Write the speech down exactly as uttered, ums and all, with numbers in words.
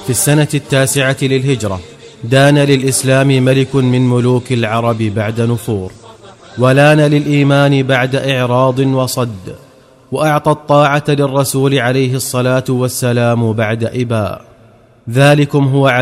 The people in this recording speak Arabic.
في السنة التاسعة للهجرة دان للإسلام ملك من ملوك العرب بعد نفور، ولان للإيمان بعد إعراض وصد، وأعطى الطاعة للرسول عليه الصلاة والسلام بعد إباء. ذلكم هو